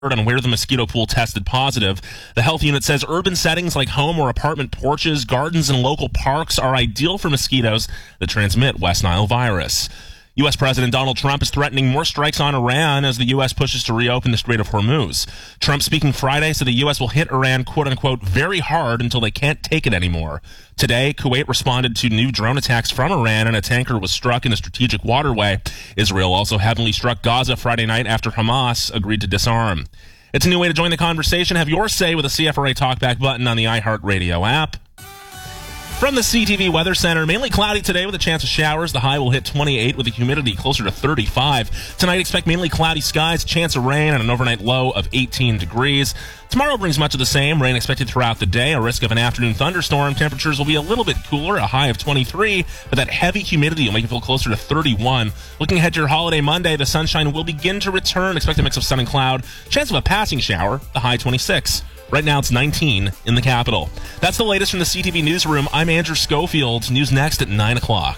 on where the mosquito pool tested positive. The health unit says urban settings like home or apartment porches, gardens, and local parks are ideal for mosquitoes that transmit West Nile virus. U.S. President Donald Trump is threatening more strikes on Iran as the U.S. pushes to reopen the Strait of Hormuz. Trump speaking Friday said the U.S. will hit Iran, quote-unquote, very hard until they can't take it anymore. Today, Kuwait responded to new drone attacks from Iran, and a tanker was struck in a strategic waterway. Israel also heavily struck Gaza Friday night after Hamas agreed to disarm. It's a new way to join the conversation. Have your say with the CFRA Talkback button on the iHeartRadio app. From the CTV Weather Center, mainly cloudy today with a chance of showers. The high will hit 28 with the humidity closer to 35. Tonight, expect mainly cloudy skies, chance of rain, and an overnight low of 18 degrees. Tomorrow brings much of the same. Rain expected throughout the day. A risk of an afternoon thunderstorm. Temperatures will be a little bit cooler, a high of 23, but that heavy humidity will make it feel closer to 31. Looking ahead to your holiday Monday, the sunshine will begin to return. Expect a mix of sun and cloud. Chance of a passing shower, the high 26. Right now, it's 19 in the capital. That's the latest from the CTV Newsroom. I'm Andrew Schofield. News next at 9 o'clock.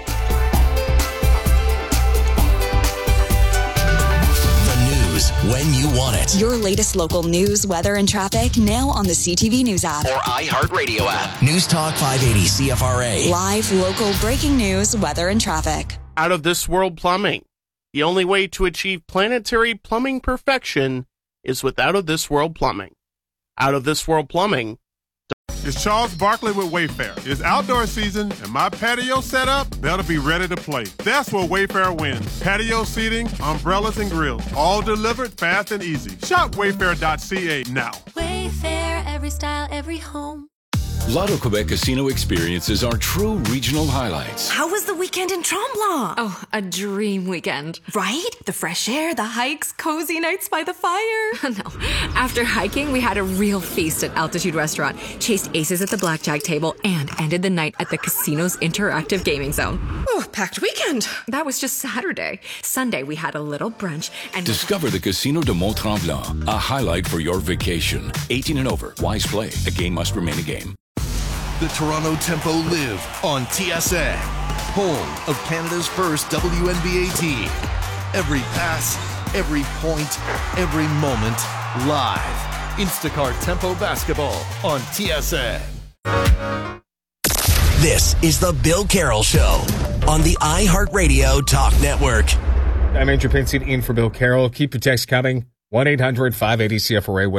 When you want it. Your latest local news, weather, and traffic now on the CTV News app. Or iHeartRadio app. News Talk 580 CFRA. Live, local, breaking news, weather, and traffic. Out of This World Plumbing. The only way to achieve planetary plumbing perfection is with Out of This World Plumbing. Out of This World Plumbing. It's Charles Barkley with Wayfair. It's outdoor season, and my patio setup better be ready to play. That's where Wayfair wins. Patio seating, umbrellas, and grills, all delivered fast and easy. Shop wayfair.ca now. Wayfair, every style, every home. Lotto Quebec Casino experiences are true regional highlights. How was the weekend in Tremblant? Oh, a dream weekend. Right? The fresh air, the hikes, cozy nights by the fire. No. After hiking, we had a real feast at Altitude Restaurant, chased aces at the blackjack table, and ended the night at the casino's interactive gaming zone. Oh, packed weekend. That was just Saturday. Sunday, we had a little brunch and... Discover the Casino de Mont-Tremblant, a highlight for your vacation. 18 and over. Wise play. A game must remain a game. The Toronto Tempo live on TSN, home of Canada's first WNBA team. Every pass, every point, every moment, live. Instacart Tempo Basketball on TSN. This is the Bill Carroll Show on the iHeartRadio Talk Network. I'm Andrew Pinson in for Bill Carroll. Keep your text coming. 1-800-580-CFRA,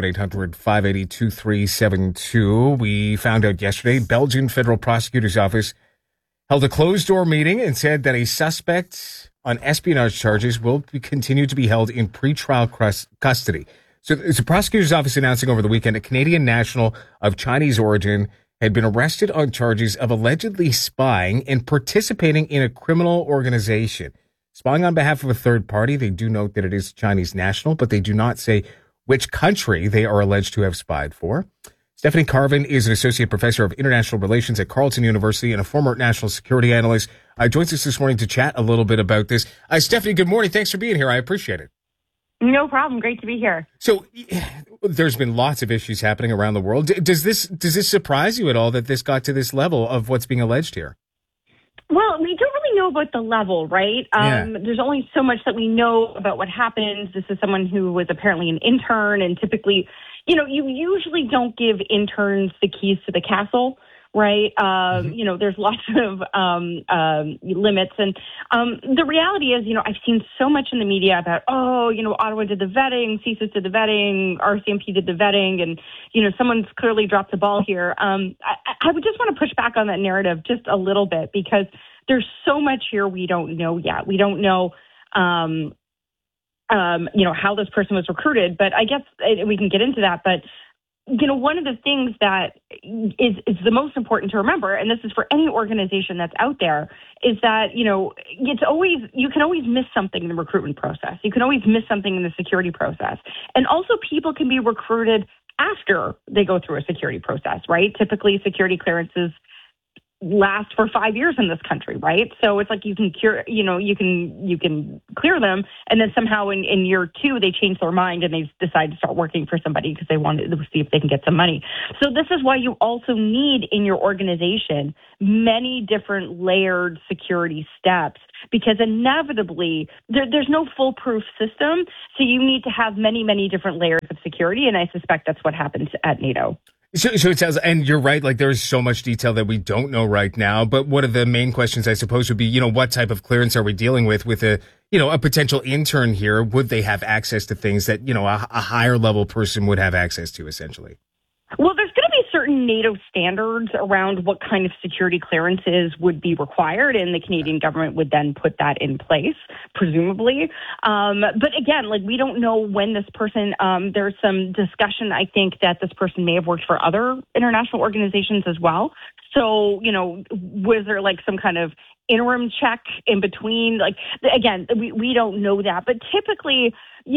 1-800-580-2372. We found out yesterday, Belgian Federal Prosecutor's Office held a closed-door meeting and said that a suspect on espionage charges will continue to be held in pretrial custody. So the prosecutor's office announcing over the weekend a Canadian national of Chinese origin had been arrested on charges of allegedly spying and participating in a criminal organization. Spying on behalf of a third party. They do note that it is Chinese national, but they do not say which country they are alleged to have spied for. Stephanie Carvin is an associate professor of international relations at Carleton University and a former national security analyst. Joins us this morning to chat a little bit about this. Stephanie, good morning. Thanks for being here. I appreciate it. No problem. Great to be here. So there's been lots of issues happening around the world. Does this surprise you at all that this got to this level of what's being alleged here? Well, we don't really know about the level, right? There's only so much that we know about what happens. This is someone who was apparently an intern, and typically, you usually don't give interns the keys to the castle, right? There's lots of limits. And the reality is, I've seen so much in the media about, Ottawa did the vetting, CSIS did the vetting, RCMP did the vetting, and, someone's clearly dropped the ball here. I would just want to push back on that narrative just a little bit because there's so much here we don't know yet. We don't know, how this person was recruited, but I guess we can get into that. But one of the things that is the most important to remember, and this is for any organization that's out there, is that, you can always miss something in the recruitment process. You can always miss something in the security process. And also people can be recruited after they go through a security process, right? Typically security clearances last for 5 years in this country, right? So it's like you can cure, you can clear them, and then somehow in year 2 they change their mind and they decide to start working for somebody because they wanted to see if they can get some money. So this is why you also need in your organization many different layered security steps, because inevitably there's no foolproof system. So you need to have many, many different layers of security, and I suspect that's what happens at NATO. So it sounds, and you're right, like there's so much detail that we don't know right now. But one of the main questions, I suppose, would be, what type of clearance are we dealing with a potential intern here? Would they have access to things that, a higher level person would have access to, essentially? Well, there's going to be certain NATO standards around what kind of security clearances would be required, and the Canadian government would then put that in place, presumably. But again, we don't know when this person, there's some discussion, I think, that this person may have worked for other international organizations as well. So, was there some kind of interim check in between? Again, we don't know that. But typically,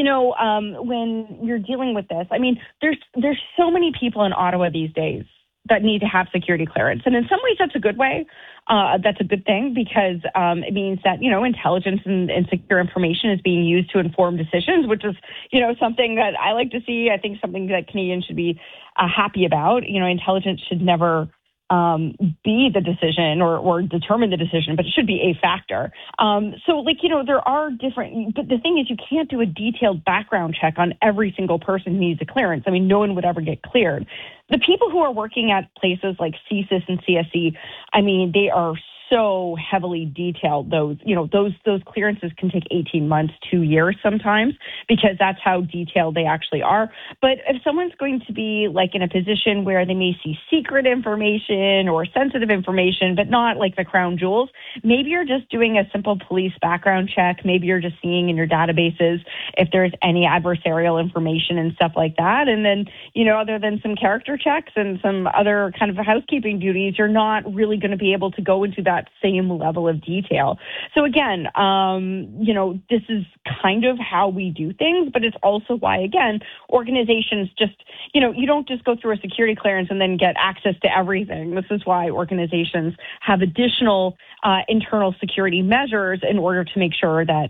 when you're dealing with this, there's so many people in Ottawa these days that need to have security clearance. And in some ways, that's a good way. That's a good thing because it means that, intelligence and secure information is being used to inform decisions, which is, something that I like to see. I think something that Canadians should be happy about. Intelligence should never be the decision or determine the decision, but it should be a factor. There are different, but the thing is you can't do a detailed background check on every single person who needs a clearance. No one would ever get cleared. The people who are working at places like CSIS and CSE, they are so heavily detailed. Those clearances can take 18 months, 2 years sometimes, because that's how detailed they actually are. But if someone's going to be in a position where they may see secret information or sensitive information, but not the crown jewels, maybe you're just doing a simple police background check. Maybe you're just seeing in your databases if there's any adversarial information and stuff like that. And then, other than some character checks and some other kind of housekeeping duties, you're not really going to be able to go into that same level of detail. So again, this is kind of how we do things, but it's also why, again, organizations just, you don't just go through a security clearance and then get access to everything. This is why organizations have additional internal security measures in order to make sure that,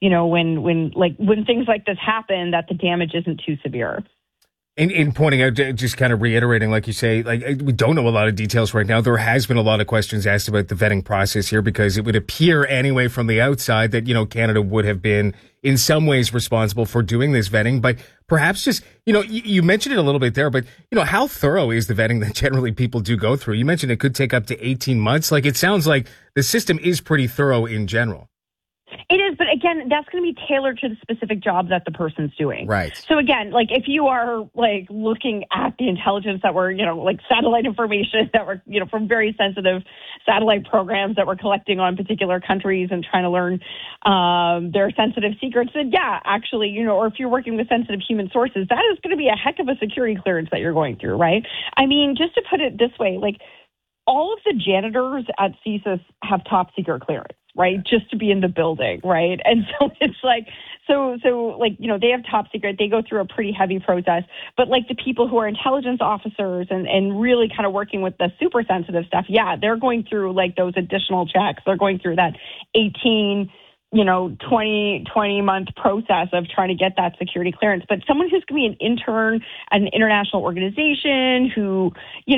when things like this happen, that the damage isn't too severe. In pointing out, just kind of reiterating, like you say, we don't know a lot of details right now. There has been a lot of questions asked about the vetting process here because it would appear anyway from the outside that, Canada would have been in some ways responsible for doing this vetting. But perhaps just, you mentioned it a little bit there, but, how thorough is the vetting that generally people do go through? You mentioned it could take up to 18 months. It sounds like the system is pretty thorough in general. It is, but again, that's going to be tailored to the specific job that the person's doing. Right. So again, if you are looking at the intelligence that we're, satellite information that we're, from very sensitive satellite programs that we're collecting on particular countries and trying to learn their sensitive secrets, then yeah, actually, or if you're working with sensitive human sources, that is going to be a heck of a security clearance that you're going through, right? Just to put it this way, all of the janitors at CSIS have top secret clearance, right? Just to be in the building, right? And so it's they have top secret. They go through a pretty heavy process. But the people who are intelligence officers and really kind of working with the super sensitive stuff, yeah, they're going through those additional checks. They're going through that 18 20-month process of trying to get that security clearance. But someone who's going to be an intern at an international organization who,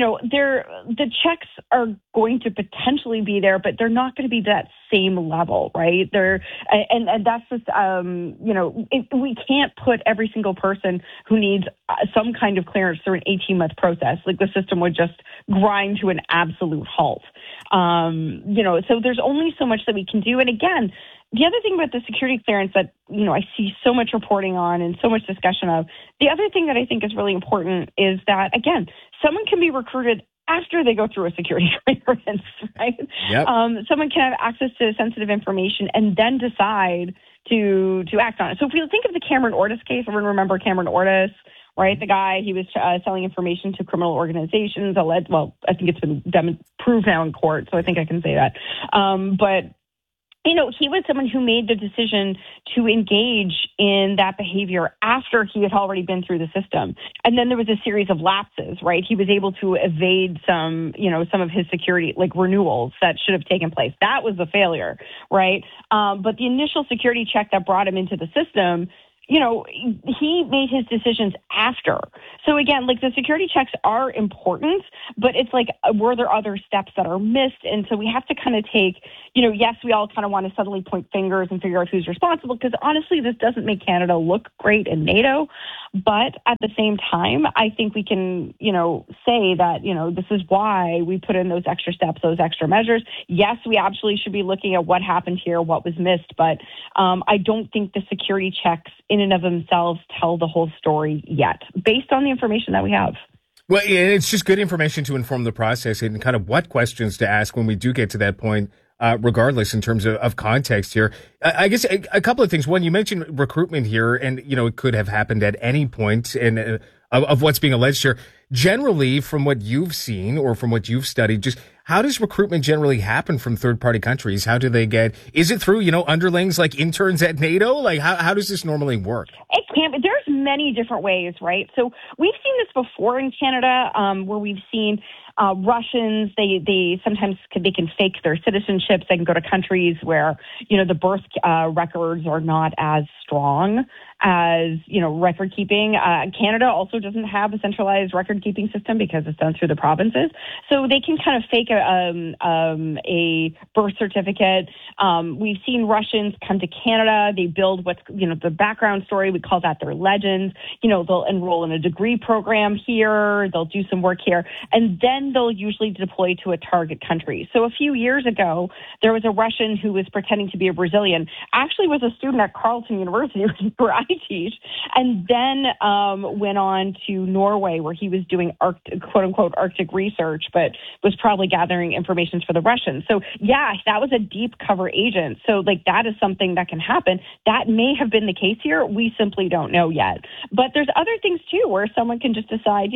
the checks are going to potentially be there, but they're not going to be that same level, right? And that's just, we can't put every single person who needs some kind of clearance through an 18-month process. The system would just grind to an absolute halt. So there's only so much that we can do. And again, the other thing about the security clearance that, I see so much reporting on and so much discussion of, the other thing that I think is really important is that, again, someone can be recruited after they go through a security clearance, right? Yep. Someone can have access to sensitive information and then decide to act on it. So if we think of the Cameron Ortis case, everyone remember Cameron Ortis, right? The guy, he was selling information to criminal organizations. I think it's been proved now in court, so I think I can say that. But he was someone who made the decision to engage in that behavior after he had already been through the system. And then there was a series of lapses, right? He was able to evade some of his security, like renewals that should have taken place. That was the failure, right? But the initial security check that brought him into the system, he made his decisions after. So again, like the security checks are important, but it's like, were there other steps that are missed? And so we have to kind of take, yes, we all kind of want to suddenly point fingers and figure out who's responsible, because honestly, this doesn't make Canada look great in NATO. But at the same time, I think we can, say that, this is why we put in those extra steps, those extra measures. Yes, we absolutely should be looking at what happened here, what was missed. But I don't think the security checks in and of themselves tell the whole story yet, based on the information that we have. Well, it's just good information to inform the process and kind of what questions to ask when we do get to that point, regardless in terms of context here. I guess a couple of things. One, you mentioned recruitment here, and, it could have happened at any point and of what's being alleged here. Generally, from what you've seen or from what you've studied, just how does recruitment generally happen from third-party countries? How do they is it through, underlings like interns at NATO? Like, how does this normally work? It can, but there's many different ways, right? So we've seen this before in Canada, where we've seen Russians, they sometimes they can fake their citizenships. They can go to countries where, the birth records are not as strong as, record keeping. Canada also doesn't have a centralized record keeping system because it's done through the provinces. So they can kind of fake a birth certificate. We've seen Russians come to Canada. They build what's, the background story. We call that their legends. They'll enroll in a degree program here. They'll do some work here. And then they'll usually deploy to a target country. So a few years ago, there was a Russian who was pretending to be a Brazilian, actually was a student at Carleton University where I teach, and then went on to Norway where he was doing quote-unquote Arctic research, but was probably gathering information for the Russians. So yeah, that was a deep cover agent. So like that is something that can happen. That may have been the case here. We simply don't know yet. But there's other things too where someone can just decide,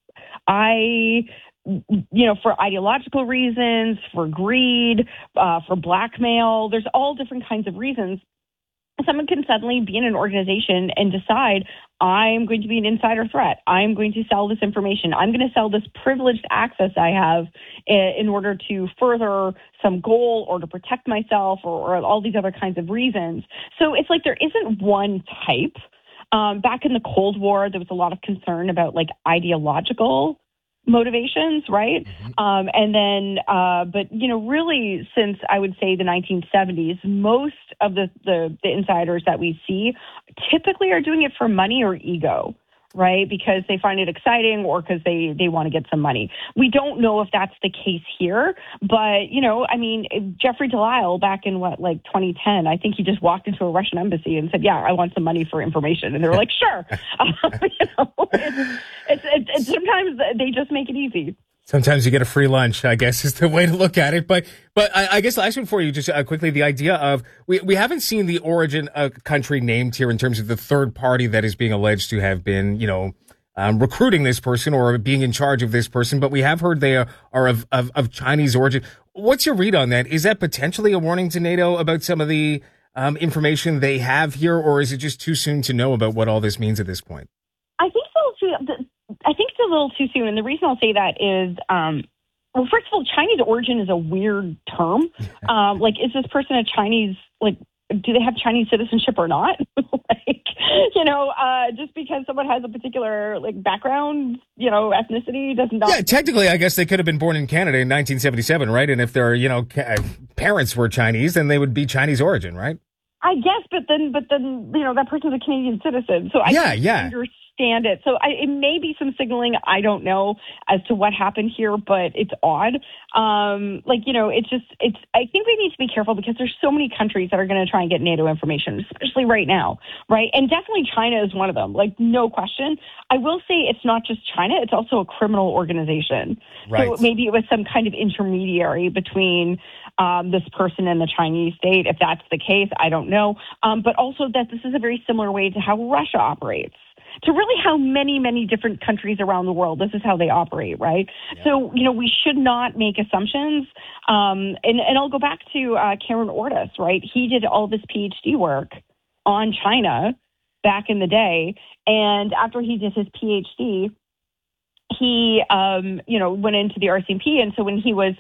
for ideological reasons, for greed, for blackmail, there's all different kinds of reasons. Someone can suddenly be in an organization and decide, I'm going to be an insider threat. I'm going to sell this information. I'm going to sell this privileged access I have in order to further some goal or to protect myself or all these other kinds of reasons. So it's like there isn't one type. Back in the Cold War, there was a lot of concern about like ideological motivations, right? But really since I would say the 1970s, most of the insiders that we see typically are doing it for money or ego, right? Because they find it exciting or because they want to get some money. We don't know if that's the case here, but, Jeffrey Delisle back in 2010, I think he just walked into a Russian embassy and said, yeah, I want some money for information. And they were like, sure. It's sometimes they just make it easy. Sometimes you get a free lunch, I guess, is the way to look at it. But I guess last one for you, just quickly, the idea of we haven't seen the origin country named here in terms of the third party that is being alleged to have been, recruiting this person or being in charge of this person. But we have heard they are of Chinese origin. What's your read on that? Is that potentially a warning to NATO about some of the information they have here, or is it just too soon to know about what all this means at this point? I think it's a little too soon. And the reason I'll say that is, well, first of all, Chinese origin is a weird term. Is this person a Chinese, do they have Chinese citizenship or not? Just because someone has a particular background, ethnicity doesn't. Yeah, technically, I guess they could have been born in Canada in 1977, right? And if their, parents were Chinese, then they would be Chinese origin, right? I guess, but then, that person's a Canadian citizen. So I understand it. So it may be some signaling. I don't know as to what happened here, but it's odd. I think we need to be careful because there's so many countries that are going to try and get NATO information, especially right now, right? And definitely China is one of them, no question. I will say it's not just China, it's also a criminal organization. Right. So maybe it was some kind of intermediary between this person and the Chinese state. If that's the case, I don't know. But also that this is a very similar way to how Russia operates. to really how many, many different countries around the world, this is how they operate, right? Yeah. So, we should not make assumptions. And I'll go back to Cameron Ortis, right? He did all this PhD work on China back in the day. And after he did his PhD, he, went into the RCMP. And so when he was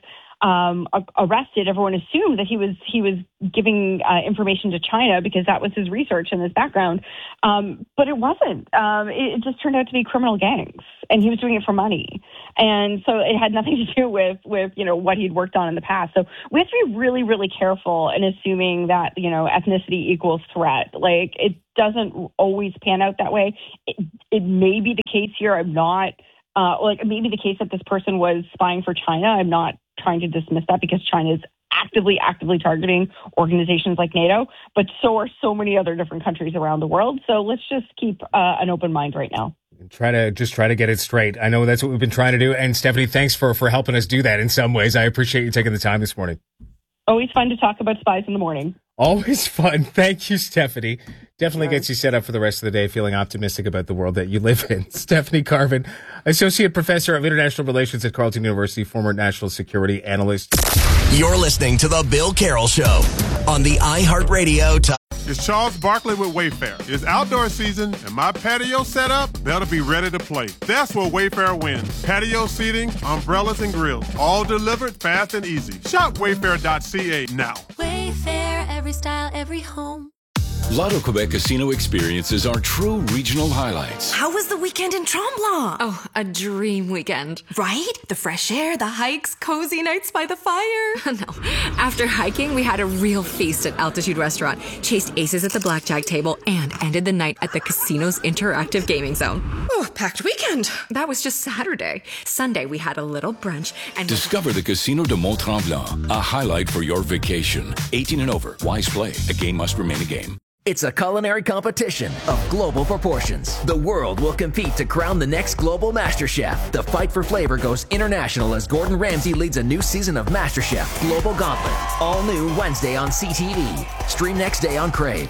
arrested, everyone assumed that he was giving information to China because that was his research and his background. But it wasn't. It just turned out to be criminal gangs, and he was doing it for money. And so it had nothing to do with what he'd worked on in the past. So we have to be really, really careful in assuming that, ethnicity equals threat. Like, it doesn't always pan out that way. It may be the case here. I'm not, it may be the case that this person was spying for China. I'm not trying to dismiss that because China is actively targeting organizations like NATO, but so are so many other different countries around the world. So let's just keep an open mind right now. Try to get it straight. I know that's what we've been trying to do. And Stephanie, thanks for helping us do that in some ways. I appreciate you taking the time this morning. Always fun to talk about spies in the morning. Always fun. Thank you, Stephanie. Definitely gets you set up for the rest of the day feeling optimistic about the world that you live in. Stephanie Carvin, Associate Professor of International Relations at Carleton University, former national security analyst. You're listening to The Bill Carroll Show on the iHeartRadio. It's Charles Barkley with Wayfair. It's outdoor season, and my patio set up, better be ready to play. That's where Wayfair wins. Patio seating, umbrellas, and grills, all delivered fast and easy. Shop wayfair.ca now. Wayfair, every style, every home. Lotto Quebec Casino experiences are true regional highlights. How was the weekend in Tremblant? Oh, a dream weekend. Right? The fresh air, the hikes, cozy nights by the fire. No. After hiking, we had a real feast at Altitude Restaurant, chased aces at the blackjack table, and ended the night at the casino's interactive gaming zone. Oh, packed weekend. That was just Saturday. Sunday, we had a little brunch and... Discover the Casino de Mont-Tremblant, a highlight for your vacation. 18 and over. Wise play. A game must remain a game. It's a culinary competition of global proportions. The world will compete to crown the next global master chef. The fight for flavor goes international as Gordon Ramsay leads a new season of MasterChef Global Gauntlet. All new Wednesday on CTV. Stream next day on Crave.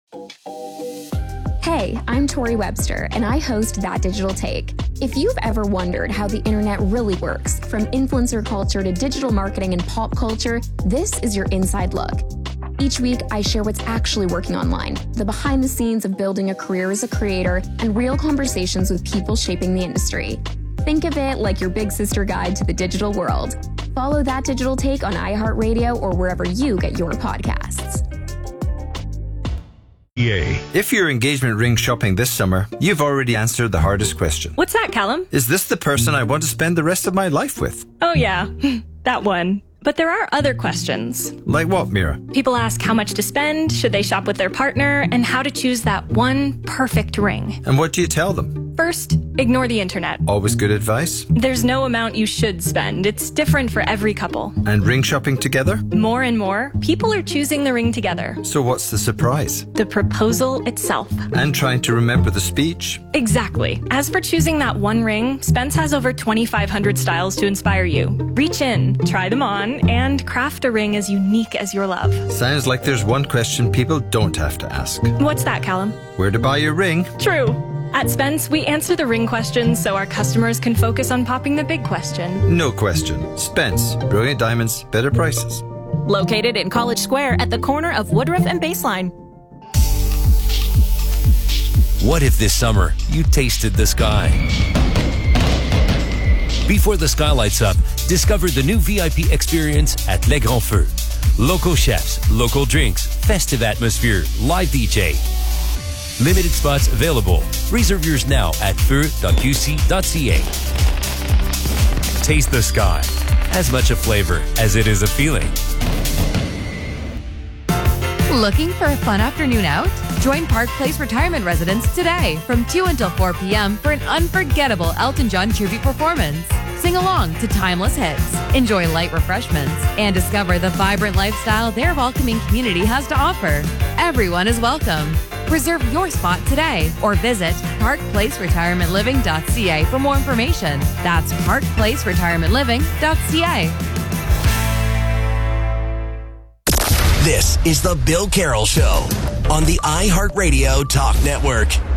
Hey, I'm Tori Webster, and I host That Digital Take. If you've ever wondered how the internet really works, from influencer culture to digital marketing and pop culture, this is your inside look. Each week, I share what's actually working online, the behind the scenes of building a career as a creator, and real conversations with people shaping the industry. Think of it like your big sister guide to the digital world. Follow That Digital Take on iHeartRadio or wherever you get your podcasts. If you're engagement ring shopping this summer, you've already answered the hardest question. What's that, Callum? Is this the person I want to spend the rest of my life with? Oh yeah, that one. But there are other questions. Like what, Mira? People ask how much to spend, should they shop with their partner, and how to choose that one perfect ring. And what do you tell them? First, ignore the internet. Always good advice? There's no amount you should spend. It's different for every couple. And ring shopping together? More and more, people are choosing the ring together. So what's the surprise? The proposal itself. And trying to remember the speech? Exactly. As for choosing that one ring, Spence has over 2,500 styles to inspire you. Reach in, try them on, and craft a ring as unique as your love. Sounds like there's one question people don't have to ask. What's that, Callum? Where to buy your ring? True. At Spence, we answer the ring questions so our customers can focus on popping the big question. No question. Spence. Brilliant diamonds, better prices. Located in College Square at the corner of Woodruff and Baseline. What if this summer you tasted the sky? Before the sky lights up, discover the new VIP experience at Les Grands Feux. Local chefs, local drinks, festive atmosphere, live DJ. Limited spots available. Reserve yours now at feu.qc.ca. Taste the sky. As much a flavor as it is a feeling. Looking for a fun afternoon out? Join Park Place Retirement Residents today from 2 until 4 p.m. for an unforgettable Elton John tribute performance. Sing along to timeless hits, enjoy light refreshments, and discover the vibrant lifestyle their welcoming community has to offer. Everyone is welcome. Reserve your spot today or visit parkplaceretirementliving.ca for more information. That's parkplaceretirementliving.ca. This is The Bill Carroll Show on the iHeartRadio Talk Network.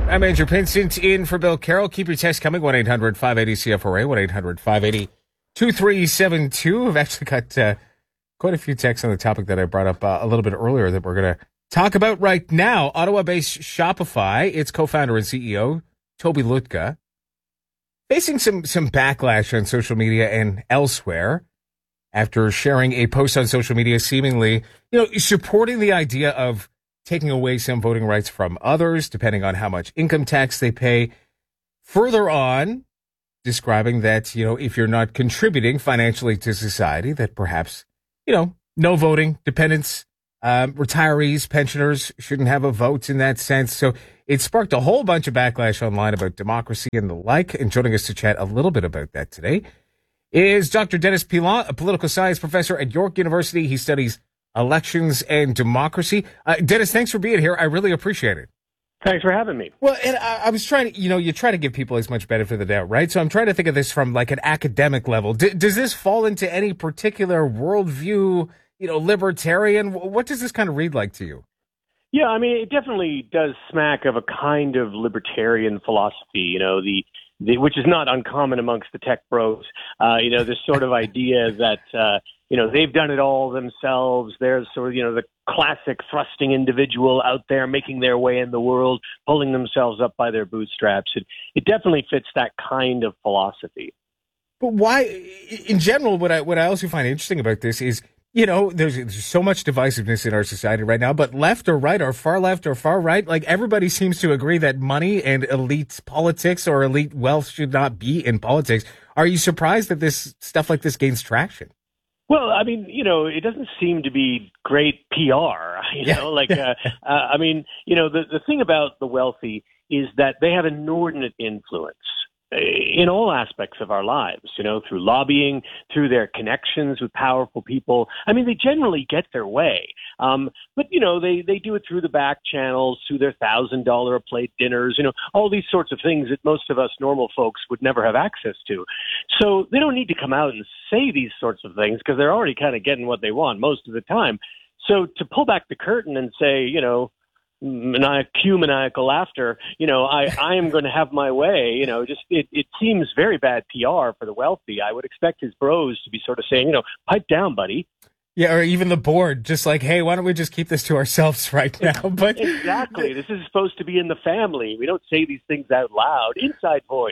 I'm Andrew Pinsent in for Bill Carroll. Keep your text coming, 1-800-580-CFRA, 1-800-580-2372. I've actually got quite a few texts on the topic that I brought up a little bit earlier that we're going to talk about right now. Ottawa-based Shopify, its co-founder and CEO, Tobi Lütke, facing some backlash on social media and elsewhere after sharing a post on social media seemingly, supporting the idea of taking away some voting rights from others, depending on how much income tax they pay. Further on, describing that, if you're not contributing financially to society, that perhaps, no voting, dependents, retirees, pensioners shouldn't have a vote in that sense. So it sparked a whole bunch of backlash online about democracy and the like. And joining us to chat a little bit about that today is Dr. Dennis Pilon, a political science professor at York University. He studies elections and democracy. Dennis, thanks for being here. I really appreciate it. Thanks for having me. Well, and I was trying to, you try to give people as much benefit of the doubt, right? So I'm trying to think of this from like an academic level. Does this fall into any particular worldview, libertarian? What does this kind of read like to you? Yeah, I mean, it definitely does smack of a kind of libertarian philosophy, which is not uncommon amongst the tech bros. This sort of idea that, they've done it all themselves. There's sort of, the classic thrusting individual out there making their way in the world, pulling themselves up by their bootstraps. It definitely fits that kind of philosophy. But why, in general, what I also find interesting about this is, there's so much divisiveness in our society right now, but left or right or far right, like everybody seems to agree that money and elite politics or elite wealth should not be in politics. Are you surprised that this stuff like this gains traction? Well, I mean, it doesn't seem to be great PR, the thing about the wealthy is that they have inordinate influence in all aspects of our lives, through lobbying, through their connections with powerful people. I mean, they generally get their way. But they do it through the back channels, through their $1,000 a plate dinners, all these sorts of things that most of us normal folks would never have access to. So they don't need to come out and say these sorts of things because they're already kind of getting what they want most of the time. So to pull back the curtain and say, maniacal laughter, I am going to have my way, it seems very bad PR for the wealthy. I would expect his bros to be sort of saying, pipe down, buddy. Yeah, or even the board, just like, hey, why don't we just keep this to ourselves right now? But exactly. This is supposed to be in the family. We don't say these things out loud. Inside voice.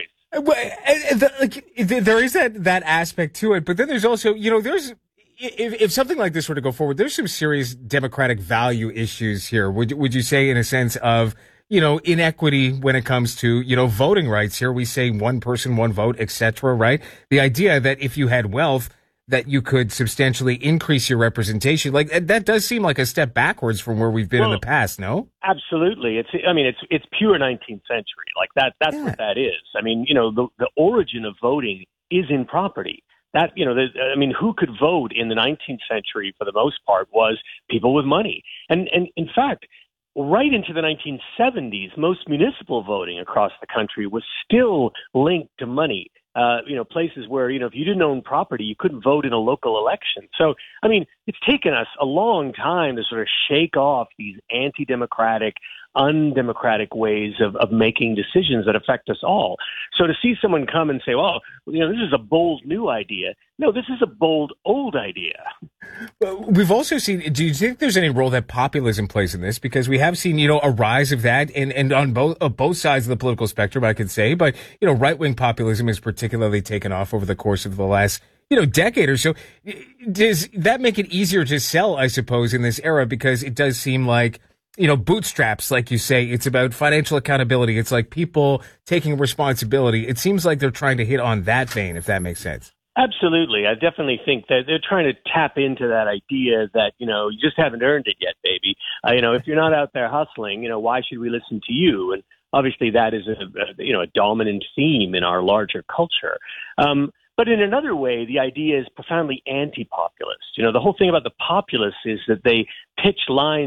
There is that aspect to it, but then there's also, there's if something like this were to go forward, there's some serious democratic value issues here. Would you say, in a sense of, inequity when it comes to, voting rights? Here we say one person, one vote, etc. Right? The idea that if you had wealth, that you could substantially increase your representation, like that does seem like a step backwards from where we've been in the past. No, absolutely. It's pure 19th century. Like that's what that is. I mean, the origin of voting is in property. That, who could vote in the 19th century for the most part was people with money. And in fact, right into the 1970s, most municipal voting across the country was still linked to money. Places where, if you didn't own property, you couldn't vote in a local election. So, it's taken us a long time to sort of shake off these anti-democratic, undemocratic ways of making decisions that affect us all. So to see someone come and say, well, this is a bold new idea. No, this is a bold old idea. We've also seen, do you think there's any role that populism plays in this? Because we have seen, a rise of that and on both sides of the political spectrum, I could say. But, right-wing populism has particularly taken off over the course of the last, decade or so. Does that make it easier to sell, I suppose, in this era? Because it does seem like, bootstraps, like you say, it's about financial accountability. It's like people taking responsibility. It seems like they're trying to hit on that vein, if that makes sense. Absolutely. I definitely think that they're trying to tap into that idea that, you just haven't earned it yet, baby. If you're not out there hustling, why should we listen to you? And obviously that is a dominant theme in our larger culture. But in another way, the idea is profoundly anti-populist. The whole thing about the populists is that they pitch lines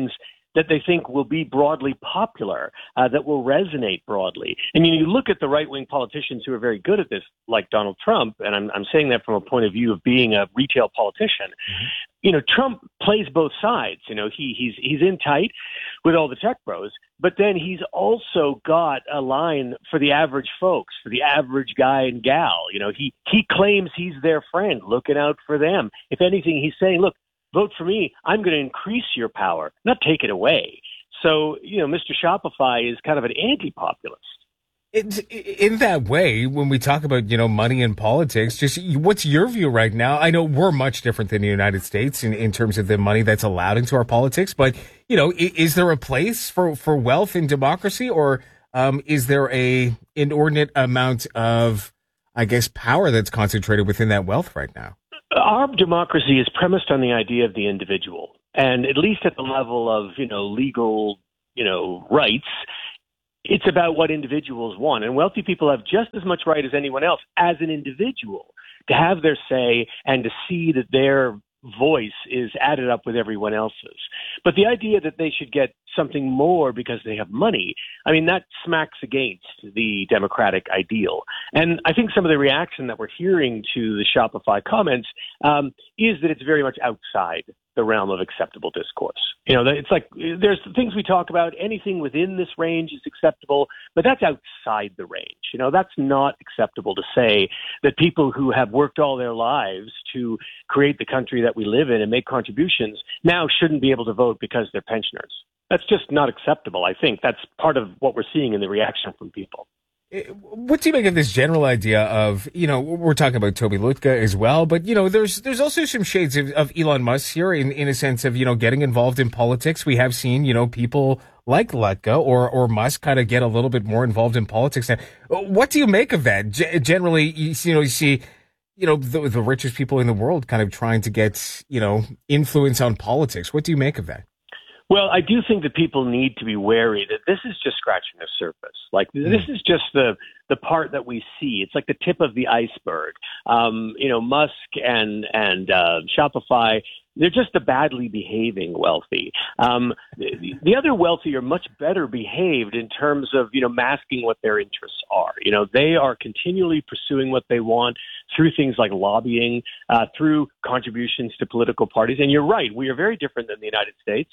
that they think will be broadly popular, that will resonate broadly. And you look at the right-wing politicians who are very good at this, like Donald Trump, and I'm saying that from a point of view of being a retail politician. Mm-hmm. Trump plays both sides. He's in tight with all the tech bros, but then he's also got a line for the average folks, for the average guy and gal. He claims he's their friend, looking out for them. If anything, he's saying, look, vote for me. I'm going to increase your power, not take it away. So, Mr. Shopify is kind of an anti-populist. In that way, when we talk about, money in politics, just what's your view right now? I know we're much different than the United States in terms of the money that's allowed into our politics, but, is there a place for wealth in democracy, or is there a inordinate amount of, I guess, power that's concentrated within that wealth right now? Our democracy is premised on the idea of the individual. And at least at the level of, legal, rights, it's about what individuals want. And wealthy people have just as much right as anyone else as an individual to have their say and to see that their voice is added up with everyone else's. But the idea that they should get something more because they have money, that smacks against the democratic ideal. And I think some of the reaction that we're hearing to the Shopify comments is that it's very much outside the realm of acceptable discourse. It's like there's things we talk about, anything within this range is acceptable, but that's outside the range. That's not acceptable to say that people who have worked all their lives to create the country that we live in and make contributions now shouldn't be able to vote because they're pensioners. That's just not acceptable. I think that's part of what we're seeing in the reaction from people. What do you make of this general idea of, we're talking about Toby Lutka as well, but, there's also some shades of Elon Musk here in a sense of, getting involved in politics. We have seen, people like Lutka or Musk kind of get a little bit more involved in politics. Now, what do you make of that? Generally, you see, the richest people in the world kind of trying to get, influence on politics. What do you make of that? Well, I do think that people need to be wary that this is just scratching the surface. Like, this is just the part that we see. It's like the tip of the iceberg. Musk and Shopify, they're just the badly behaving wealthy. The other wealthy are much better behaved in terms of, masking what their interests are. They are continually pursuing what they want through things like lobbying, through contributions to political parties. And you're right, we are very different than the United States.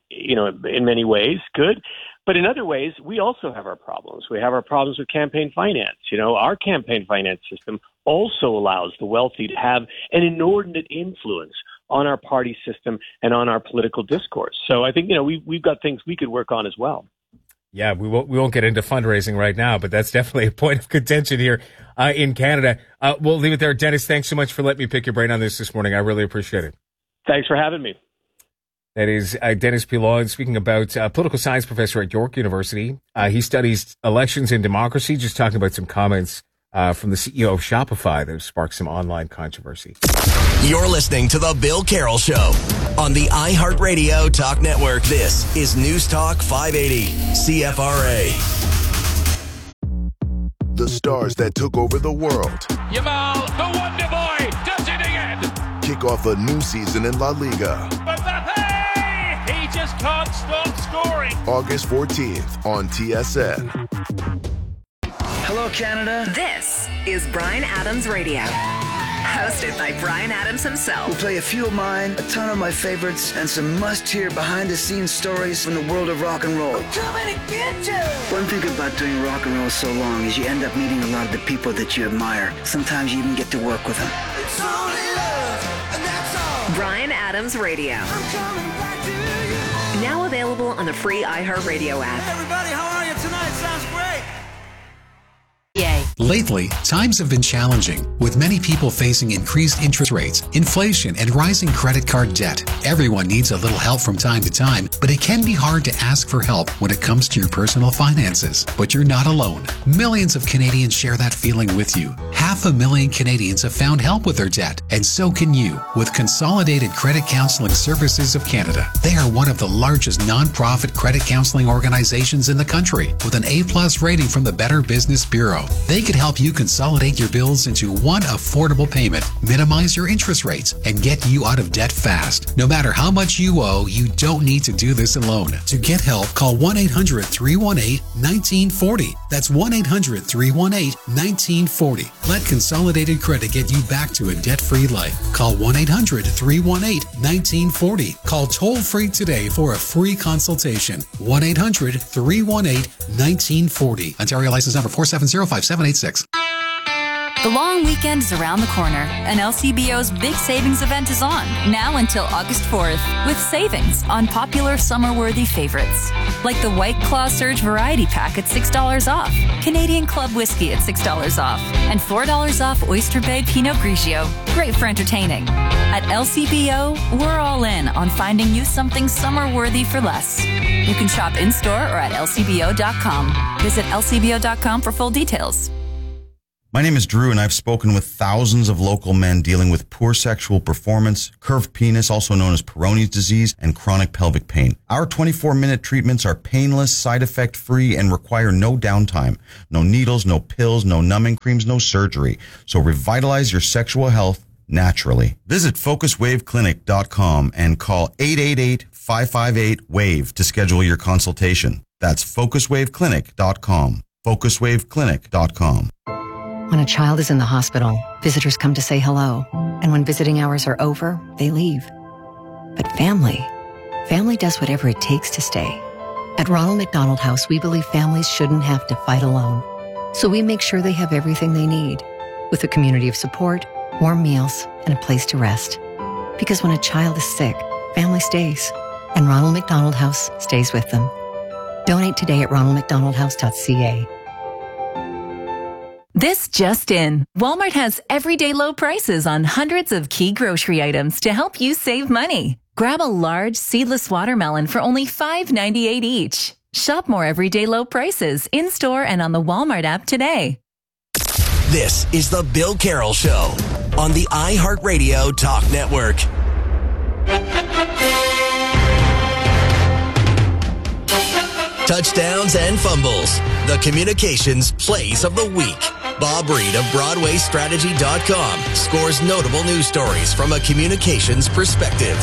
In many ways, good. But in other ways, we also have our problems. We have our problems with campaign finance. Our campaign finance system also allows the wealthy to have an inordinate influence on our party system and on our political discourse. So I think, we've got things we could work on as well. Yeah, we won't get into fundraising right now, but that's definitely a point of contention here in Canada. We'll leave it there. Dennis, thanks so much for letting me pick your brain on this morning. I really appreciate it. Thanks for having me. That is Dennis Pilon speaking about political science professor at York University. He studies elections and democracy, just talking about some comments from the CEO of Shopify that have sparked some online controversy. You're listening to The Bill Carroll Show on the iHeartRadio Talk Network. This is News Talk 580 CFRA. The stars that took over the world. Yamal, the Wonder Boy, does it again. Kick off a new season in La Liga. He just can't stop scoring. August 14th on TSN. Hello, Canada. This is Bryan Adams Radio. Hosted by Bryan Adams himself. We'll play a few of mine, a ton of my favorites, and some must-hear behind-the-scenes stories from the world of rock and roll. I'm coming to get you. One thing about doing rock and roll so long is you end up meeting a lot of the people that you admire. Sometimes you even get to work with them. It's only love, and that's all. Bryan Adams Radio. I'm coming back to you. Now available on the free iHeartRadio app. Hey everybody, how are you tonight? Sounds great. Yay. Lately, times have been challenging, with many people facing increased interest rates, inflation, and rising credit card debt. Everyone needs a little help from time to time, but it can be hard to ask for help when it comes to your personal finances. But you're not alone. Millions of Canadians share that feeling with you. Have 500,000 Canadians have found help with their debt, and so can you with Consolidated Credit Counseling Services of Canada. They are one of the largest non-profit credit counseling organizations in the country with an A+ rating from the Better Business Bureau. They could help you consolidate your bills into one affordable payment, minimize your interest rates, and get you out of debt fast. No matter how much you owe, you don't need to do this alone. To get help, call 1-800-318-1940. That's 1-800-318-1940. Let Consolidated Credit get you back to a debt-free life. Call 1-800-318-1940. Call toll-free today for a free consultation. 1-800-318-1940. Ontario license number 4705786. The long weekend is around the corner, and LCBO's big savings event is on, now until August 4th, with savings on popular summer-worthy favorites, like the White Claw Surge Variety Pack at $6 off, Canadian Club Whiskey at $6 off, and $4 off Oyster Bay Pinot Grigio. Great for entertaining. At LCBO, we're all in on finding you something summer-worthy for less. You can shop in-store or at lcbo.com. Visit lcbo.com for full details. My name is Drew, and I've spoken with thousands of local men dealing with poor sexual performance, curved penis, also known as Peyronie's disease, and chronic pelvic pain. Our 24-minute treatments are painless, side effect free, and require no downtime. No needles, no pills, no numbing creams, no surgery. So revitalize your sexual health naturally. Visit FocusWaveClinic.com and call 888-558-WAVE to schedule your consultation. That's FocusWaveClinic.com. FocusWaveClinic.com. When a child is in the hospital, visitors come to say hello. And when visiting hours are over, they leave. But family does whatever it takes to stay. At Ronald McDonald House, we believe families shouldn't have to fight alone. So we make sure they have everything they need, with a community of support, warm meals, and a place to rest. Because when a child is sick, family stays. And Ronald McDonald House stays with them. Donate today at ronaldmcdonaldhouse.ca. This just in. Walmart has everyday low prices on hundreds of key grocery items to help you save money. Grab a large seedless watermelon for only $5.98 each. Shop more everyday low prices in-store and on the Walmart app today. This is the Bill Carroll Show on the iHeartRadio Talk Network. Touchdowns and fumbles. The communications plays of the week. Bob Reed of BroadwayStrategy.com scores notable news stories from a communications perspective.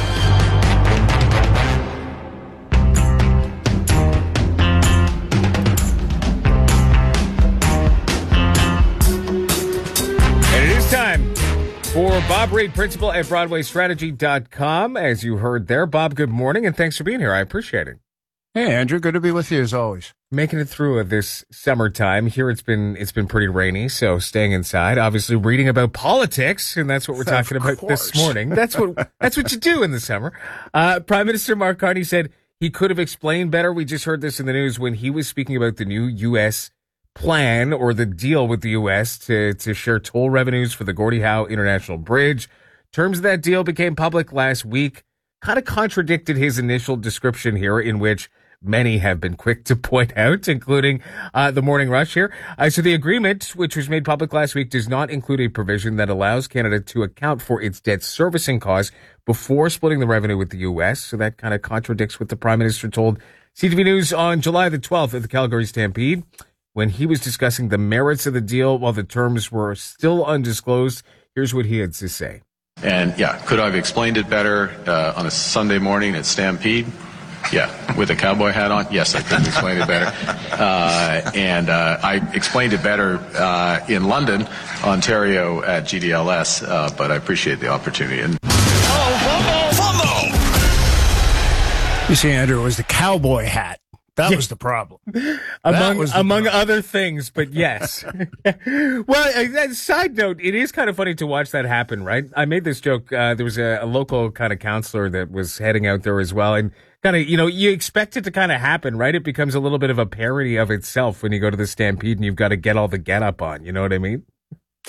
And it is time for Bob Reed, principal at BroadwayStrategy.com. As you heard there, Bob, good morning, and thanks for being here. I appreciate it. Hey, Andrew, good to be with you as always. Making it through this summertime. Here it's been pretty rainy, so staying inside. Obviously reading about politics, and that's what we're talking about this morning. That's what you do in the summer. Prime Minister Mark Carney said he could have explained better. We just heard this in the news when he was speaking about the new U.S. plan or the deal with the U.S. to share toll revenues for the Gordie Howe International Bridge. Terms of that deal became public last week. Kind of contradicted his initial description here, in which many have been quick to point out, including the Morning Rush here. So the agreement, which was made public last week, does not include a provision that allows Canada to account for its debt servicing costs before splitting the revenue with the U.S. So that kind of contradicts what the Prime Minister told CTV News on July the 12th at the Calgary Stampede, when he was discussing the merits of the deal while the terms were still undisclosed. Here's what he had to say. And yeah, could I have explained it better on a Sunday morning at Stampede? Yeah, with a cowboy hat on? Yes, I could have explained it better. And I explained it better in London, Ontario at GDLS, but I appreciate the opportunity. And Fumble! You see, Andrew, it was the cowboy hat. That was the problem. Among other things, but yes. Well, side note, it is kind of funny to watch that happen, right? I made this joke. There was a local kind of counselor that was heading out there as well. And kind of, you expect it to kind of happen, right? It becomes a little bit of a parody of itself when you go to the Stampede and you've got to get all the get up on. You know what I mean?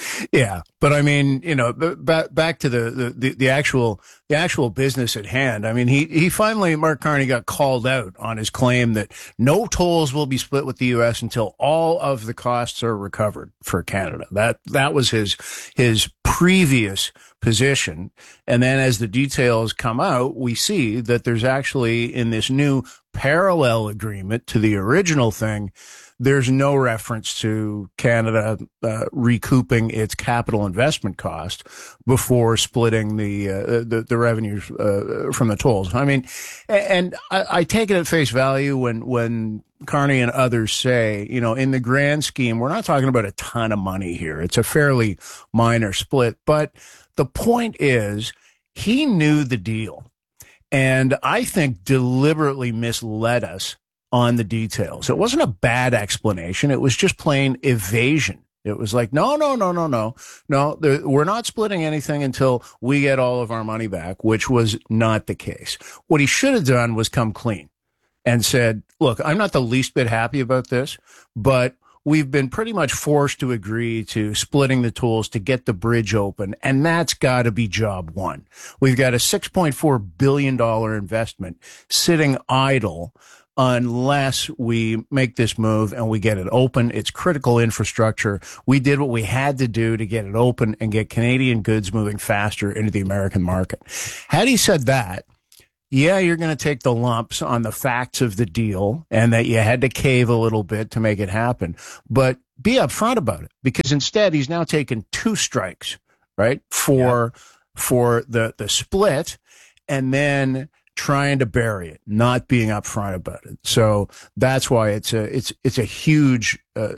Yeah, but I mean, back to the actual business at hand. I mean, he finally, Mark Carney, got called out on his claim that no tolls will be split with the U.S. until all of the costs are recovered for Canada. That was his previous position. And then as the details come out, we see that there's actually, in this new parallel agreement to the original thing, there's no reference to Canada recouping its capital investment cost before splitting the revenues from the tolls. I mean, and I take it at face value when Carney and others say, in the grand scheme, we're not talking about a ton of money here. It's a fairly minor split. But the point is, he knew the deal, and I think deliberately misled us on the details. It wasn't a bad explanation. It was just plain evasion. It was like, no, we're not splitting anything until we get all of our money back, which was not the case. What he should have done was come clean and said, look, I'm not the least bit happy about this, but we've been pretty much forced to agree to splitting the tolls to get the bridge open, and that's got to be job one. We've got a $6.4 billion investment sitting idle unless we make this move and we get it open. It's critical infrastructure. We did what we had to do to get it open and get Canadian goods moving faster into the American market. Had he said that, yeah, you're going to take the lumps on the facts of the deal and that you had to cave a little bit to make it happen, but be upfront about it, because instead he's now taken two strikes, right, for the split, and then trying to bury it, not being upfront about it. So that's why it's a huge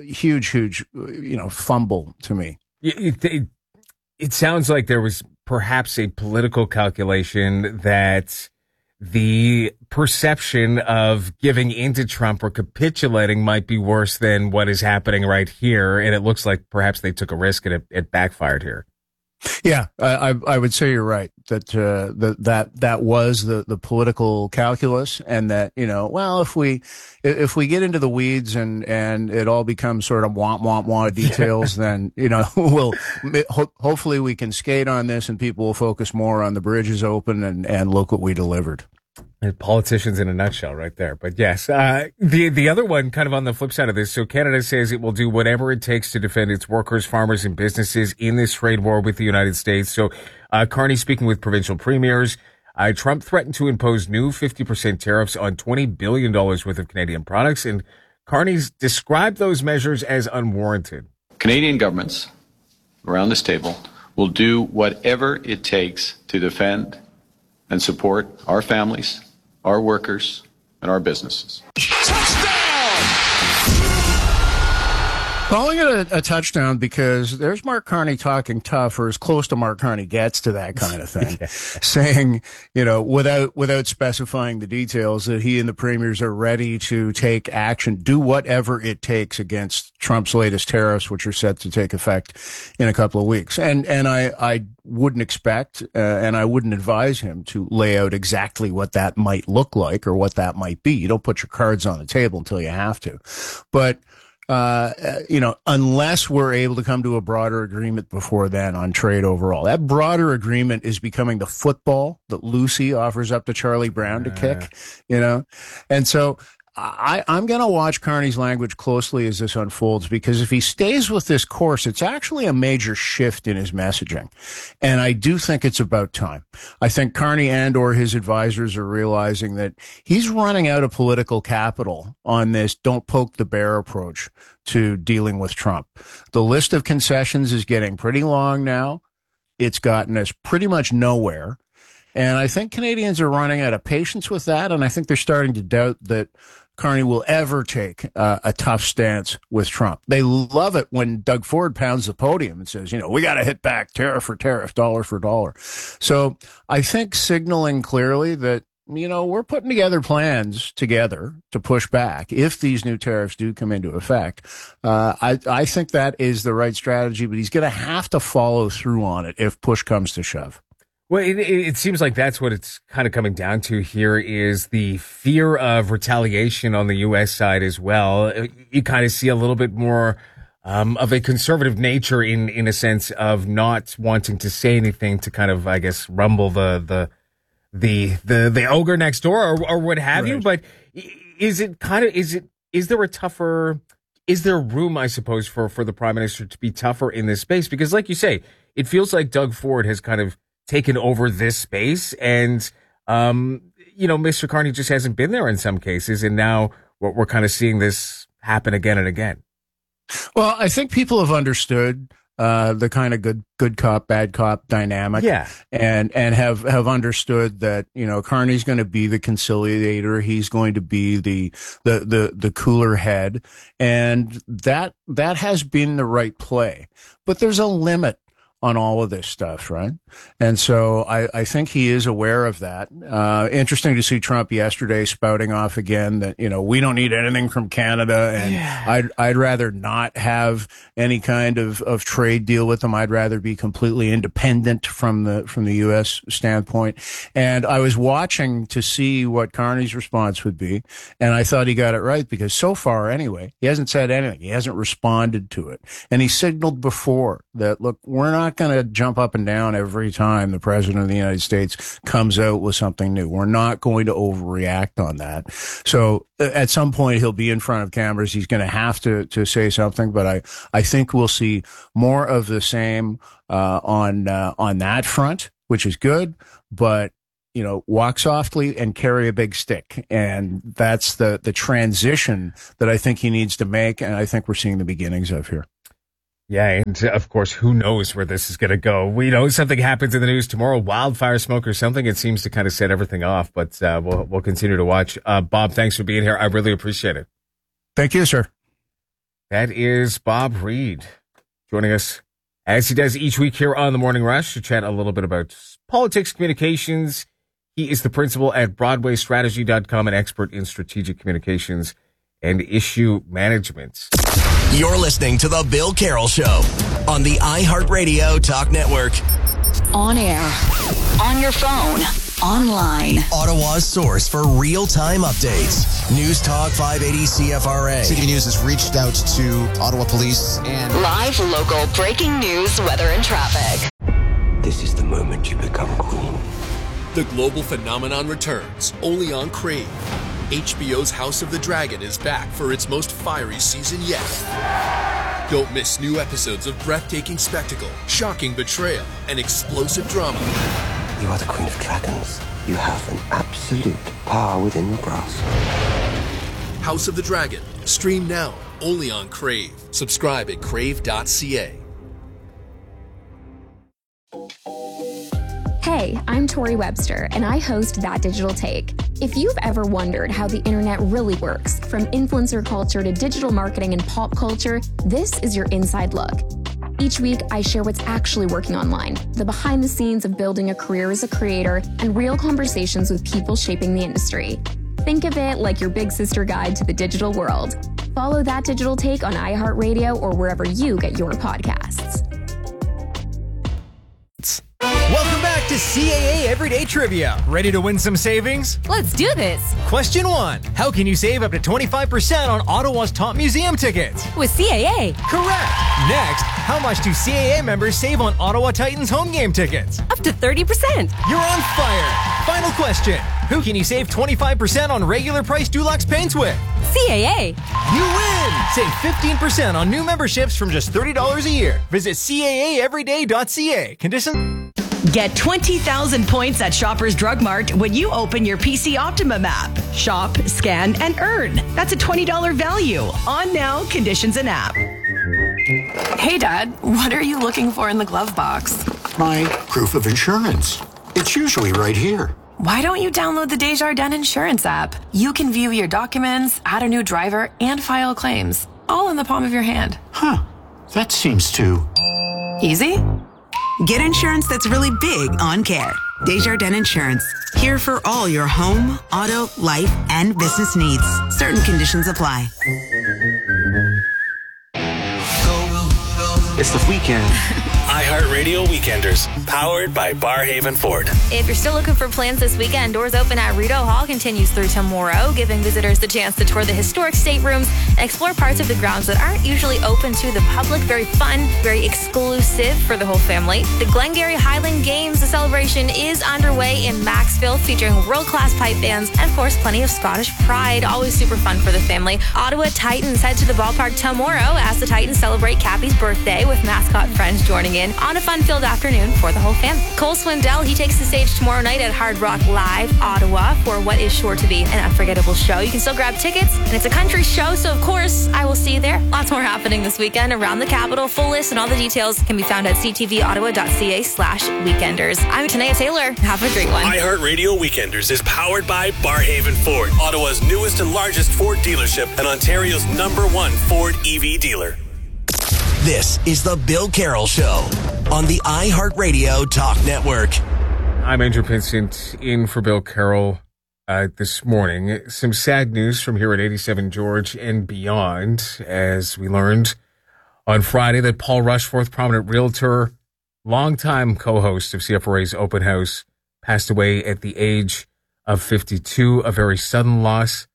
fumble to me. It sounds like there was perhaps a political calculation that the perception of giving into Trump or capitulating might be worse than what is happening right here, and it looks like perhaps they took a risk and it backfired here. Yeah, I would say you're right that that was the political calculus, and that if we get into the weeds and it all becomes sort of wah details, then we'll hopefully we can skate on this and people will focus more on the bridge is open and look what we delivered. Politicians in a nutshell right there. But yes, the other one kind of on the flip side of this. So Canada says it will do whatever it takes to defend its workers, farmers, and businesses in this trade war with the United States. So Carney speaking with provincial premiers. Trump threatened to impose new 50% tariffs on $20 billion worth of Canadian products. And Carney's described those measures as unwarranted. Canadian governments around this table will do whatever it takes to defend and support our families, our workers, and our businesses. Calling it a touchdown because there's Mark Carney talking tough, or as close to Mark Carney gets to that kind of thing, saying, without specifying the details, that he and the premiers are ready to take action, do whatever it takes against Trump's latest tariffs, which are set to take effect in a couple of weeks. And I wouldn't expect, and I wouldn't advise him to lay out exactly what that might look like or what that might be. You don't put your cards on the table until you have to. But unless we're able to come to a broader agreement before then on trade overall. That broader agreement is becoming the football that Lucy offers up to Charlie Brown to kick, And so I'm going to watch Carney's language closely as this unfolds, because if he stays with this course, it's actually a major shift in his messaging. And I do think it's about time. I think Carney and or his advisors are realizing that he's running out of political capital on this don't poke the bear approach to dealing with Trump. The list of concessions is getting pretty long now. It's gotten us pretty much nowhere. And I think Canadians are running out of patience with that. And I think they're starting to doubt that Carney will ever take a tough stance with Trump. They love it when Doug Ford pounds the podium and says, we got to hit back tariff for tariff, dollar for dollar. So I think signaling clearly that, we're putting together plans together to push back if these new tariffs do come into effect. I think that is the right strategy, but he's going to have to follow through on it if push comes to shove. Well, it seems like that's what it's kind of coming down to here, is the fear of retaliation on the U.S. side as well. You kind of see a little bit more a conservative nature in a sense of not wanting to say anything to kind of, I guess, rumble the ogre next door or what have you. But is there room, I suppose, for the Prime Minister to be tougher in this space? Because like you say, it feels like Doug Ford has kind of taken over this space and, Mr. Carney just hasn't been there in some cases. And now we're kind of seeing this happen again and again. Well, I think people have understood the kind of good cop, bad cop dynamic. Yeah. And have understood that, Carney's going to be the conciliator. He's going to be the cooler head. And that has been the right play. But there's a limit on all of this stuff, right? And so I think he is aware of that. Interesting to see Trump yesterday spouting off again that, we don't need anything from Canada, and I'd rather not have any kind of trade deal with them. I'd rather be completely independent from the U.S. standpoint. And I was watching to see what Carney's response would be, and I thought he got it right, because so far anyway, he hasn't said anything. He hasn't responded to it. And he signaled before that, look, we're not going to jump up and down every time the president of the United States comes out with something new. We're not going to overreact on that. So at some point he'll be in front of cameras. He's going to have to say something, but I think we'll see more of the same on that front, which is good. But walk softly and carry a big stick. And that's the transition that I think he needs to make. And I think we're seeing the beginnings of here. Yeah, and of course, who knows where this is going to go? We know something happens in the news tomorrow, wildfire smoke or something. It seems to kind of set everything off, but we'll continue to watch. Bob, thanks for being here. I really appreciate it. Thank you, sir. That is Bob Reid joining us as he does each week here on The Morning Rush to chat a little bit about politics, communications. He is the principal at BroadwayStrategy.com, an expert in strategic communications and issue management. You're listening to The Bill Carroll Show on the iHeartRadio Talk Network. On air, on your phone, online. Ottawa's source for real-time updates. News Talk 580 CFRA. City News has reached out to Ottawa Police and... Live, local, breaking news, weather, and traffic. This is the moment you become queen. The global phenomenon returns, only on Crave. HBO's House of the Dragon is back for its most fiery season yet. Don't miss new episodes of breathtaking spectacle, shocking betrayal, and explosive drama. You are the Queen of Dragons. You have an absolute power within your grasp. House of the Dragon. Stream now, only on Crave. Subscribe at crave.ca. Hey, I'm Tori Webster, and I host That Digital Take. If you've ever wondered how the internet really works, from influencer culture to digital marketing and pop culture, this is your inside look. Each week, I share what's actually working online, the behind the scenes of building a career as a creator, and real conversations with people shaping the industry. Think of it like your big sister guide to the digital world. Follow That Digital Take on iHeartRadio or wherever you get your podcasts. Welcome back to CAA Everyday Trivia. Ready to win some savings? Let's do this. Question 1. How can you save up to 25% on Ottawa's top museum tickets? With CAA. Correct. Next, how much do CAA members save on Ottawa Titans home game tickets? Up to 30%. You're on fire. Final question. Who can you save 25% on regular price Dulux paints with? CAA. You win! Save 15% on new memberships from just $30 a year. Visit CAAeveryday.ca. Conditions... Get 20,000 points at Shoppers Drug Mart when you open your PC Optimum app. Shop, scan, and earn. That's a $20 value. On now, conditions and app. Hey, Dad, what are you looking for in the glove box? My proof of insurance. It's usually right here. Why don't you download the Desjardins Insurance app? You can view your documents, add a new driver, and file claims, all in the palm of your hand. Huh. That seems too... easy? Get insurance that's really big on care. Desjardins Insurance. Here for all your home, auto, life, and business needs. Certain conditions apply. Go, It's the weekend. iHeartRadio Weekenders, powered by Barhaven Ford. If you're still looking for plans this weekend, doors open at Rideau Hall continues through tomorrow, giving visitors the chance to tour the historic staterooms and explore parts of the grounds that aren't usually open to the public. Very fun, very exclusive for the whole family. The Glengarry Highland Games celebration is underway in Maxville, featuring world-class pipe bands and, of course, plenty of Scottish pride. Always super fun for the family. Ottawa Titans head to the ballpark tomorrow as the Titans celebrate Cappy's birthday, with mascot friends joining in on a fun-filled afternoon for the whole fam. Cole Swindell, he takes the stage tomorrow night at Hard Rock Live, Ottawa, for what is sure to be an unforgettable show. You can still grab tickets, and it's a country show, so of course, I will see you there. Lots more happening this weekend around the capital. Full list and all the details can be found at ctvottawa.ca/weekenders. I'm Tanea Taylor. Have a great one. iHeartRadio Weekenders is powered by Barhaven Ford, Ottawa's newest and largest Ford dealership and Ontario's #1 Ford EV dealer. This is the Bill Carroll Show on the iHeartRadio Talk Network. I'm Andrew Pinsent in for Bill Carroll this morning. Some sad news from here at 87 George and beyond, as we learned on Friday that Paul Rushforth, prominent realtor, longtime co-host of CFRA's Open House, passed away at the age of 52, a very sudden loss.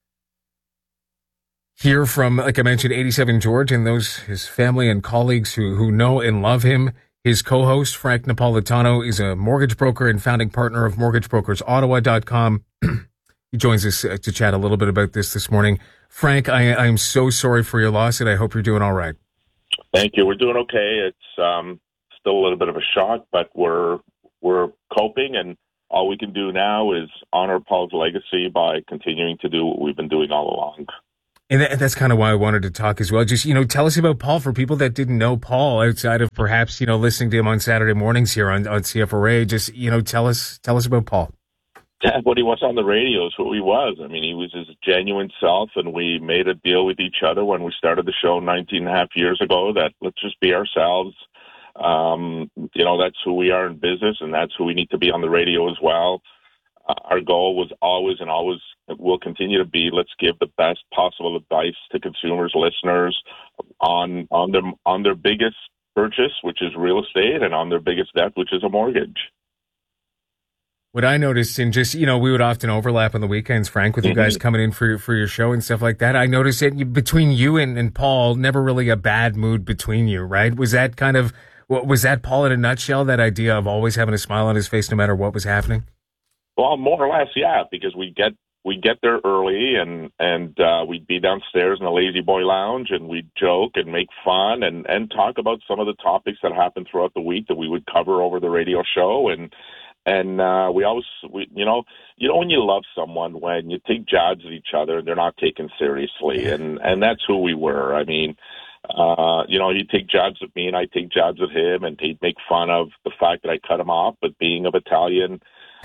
Hear from, like I mentioned, 87 George and his family and colleagues who know and love him. His co-host, Frank Napolitano, is a mortgage broker and founding partner of MortgageBrokersOttawa.com. He joins us to chat a little bit about this morning. Frank, I'm so sorry for your loss, and I hope you're doing all right. Thank you. We're doing okay. It's still a little bit of a shock, but we're coping, and all we can do now is honor Paul's legacy by continuing to do what we've been doing all along. And that's kind of why I wanted to talk as well. Just, tell us about Paul for people that didn't know Paul outside of perhaps, listening to him on Saturday mornings here on CFRA. Just, tell us about Paul. Yeah, what he was on the radio is who he was. I mean, he was his genuine self, and we made a deal with each other when we started the show 19 and a half years ago that let's just be ourselves. That's who we are in business, and that's who we need to be on the radio as well. Our goal was always and always will continue to be, let's give the best possible advice to consumers, listeners on their biggest purchase, which is real estate, and on their biggest debt, which is a mortgage. What I noticed in just, we would often overlap on the weekends, Frank, with you guys coming in for your show and stuff like that. I noticed that between you and Paul, never really a bad mood between you, right? Was that Paul in a nutshell, that idea of always having a smile on his face no matter what was happening? Well, more or less, yeah, because we get there early and we'd be downstairs in the Lazy Boy Lounge, and we'd joke and make fun and talk about some of the topics that happened throughout the week that we would cover over the radio show. And we always, when you love someone, when you take jabs at each other, they're not taken seriously. And that's who we were. I mean, he'd take jabs at me and I'd take jabs at him, and he'd make fun of the fact that I cut him off. But being of Italian,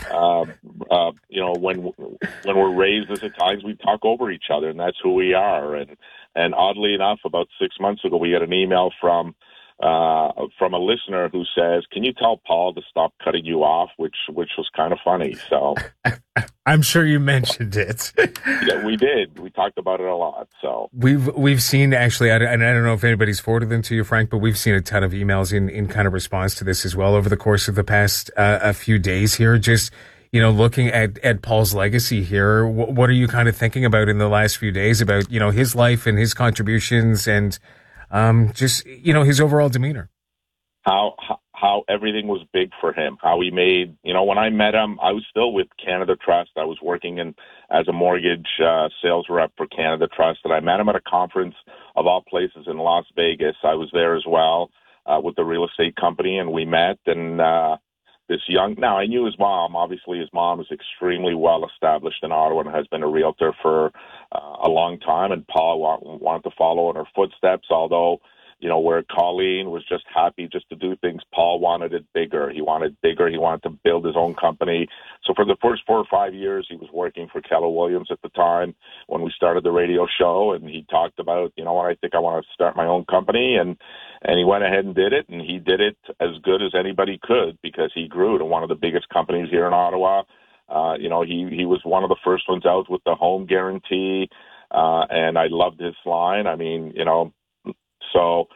when we're raised as Italians, we talk over each other, and that's who we are. And oddly enough, about 6 months ago, we got an email from a listener who says, "Can you tell Paul to stop cutting you off?" Which was kind of funny. So I'm sure you mentioned it. Yeah, we did. We talked about it a lot. So we've seen, actually, and I don't know if anybody's forwarded them to you, Frank, but we've seen a ton of emails in kind of response to this as well over the course of the past a few days here. Just, looking at Paul's legacy here, what are you kind of thinking about in the last few days about, his life and his contributions and just, his overall demeanor? How everything was big for him, how he made, when I met him, I was still with Canada Trust. I was working as a mortgage sales rep for Canada Trust, and I met him at a conference of all places in Las Vegas. I was there as well with the real estate company, and we met, and now I knew his mom. Obviously, his mom is extremely well established in Ottawa and has been a realtor for a long time, and Paul wanted to follow in her footsteps, although where Colleen was just happy just to do things, Paul wanted it bigger. He wanted bigger. He wanted to build his own company. So for the first 4 or 5 years, he was working for Keller Williams at the time when we started the radio show, and he talked about, I think I want to start my own company, and he went ahead and did it, and he did it as good as anybody could because he grew to one of the biggest companies here in Ottawa. He was one of the first ones out with the home guarantee, and I loved his line. I mean, so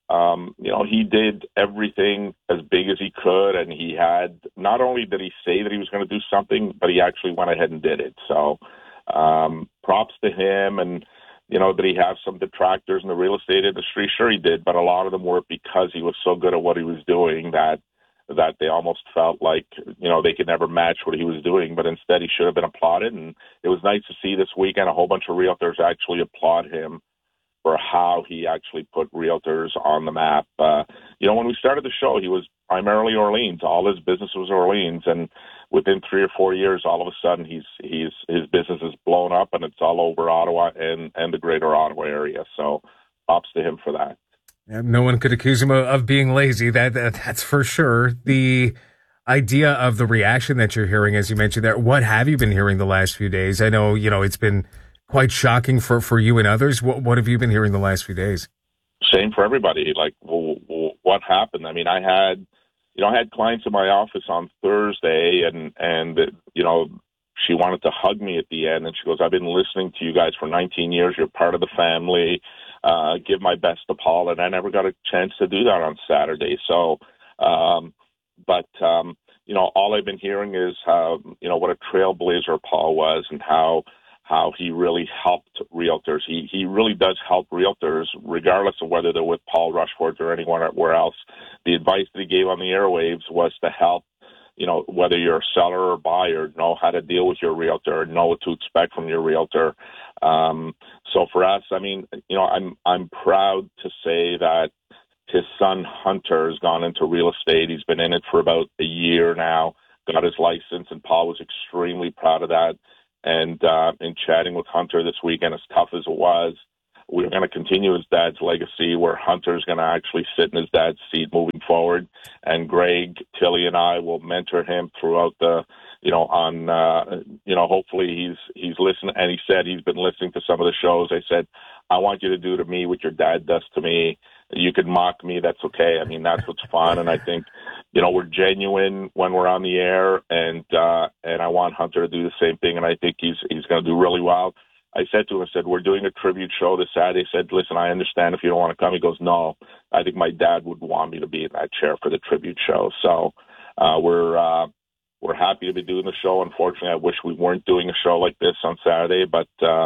he did everything as big as he could, and he had, not only did he say that he was going to do something, but he actually went ahead and did it. So props to him. And, did he have some detractors in the real estate industry? Sure he did, but a lot of them were because he was so good at what he was doing that they almost felt like, they could never match what he was doing, but instead he should have been applauded. And it was nice to see this weekend a whole bunch of realtors actually applaud him for how he actually put realtors on the map. When we started the show, he was primarily Orleans. All his business was Orleans, and within 3 or 4 years, all of a sudden, his business is blown up, and it's all over Ottawa and the greater Ottawa area. So, props to him for that. Yeah, no one could accuse him of being lazy. That's for sure. The idea of the reaction that you're hearing, as you mentioned there, what have you been hearing the last few days? I know, it's been quite shocking for you and others. What have you been hearing the last few days? Same for everybody. Like, what happened? I mean, I had clients in my office on Thursday, and she wanted to hug me at the end, and she goes, "I've been listening to you guys for 19 years. You're part of the family. Give my best to Paul." And I never got a chance to do that on Saturday. So, all I've been hearing is how, what a trailblazer Paul was, and how he really helped realtors. He really does help realtors, regardless of whether they're with Paul Rushforth or anyone else. The advice that he gave on the airwaves was to help, whether you're a seller or buyer, know how to deal with your realtor, know what to expect from your realtor. So for us, I mean, I'm proud to say that his son Hunter has gone into real estate. He's been in it for about a year now, got his license, and Paul was extremely proud of that. And in chatting with Hunter this weekend, as tough as it was, we're going to continue his dad's legacy, where Hunter's going to actually sit in his dad's seat moving forward. And Greg, Tilly, and I will mentor him throughout the, hopefully he's listening. And he said he's been listening to some of the shows. I said, "I want you to do to me what your dad does to me. You can mock me. That's okay. I mean, that's what's fun." And I think, we're genuine when we're on the air, and I want Hunter to do the same thing. And I think he's going to do really well. I said to him, "We're doing a tribute show this Saturday." I said, "Listen, I understand if you don't want to come." He goes, "No, I think my dad would want me to be in that chair for the tribute show." So, we're happy to be doing the show. Unfortunately, I wish we weren't doing a show like this on Saturday, but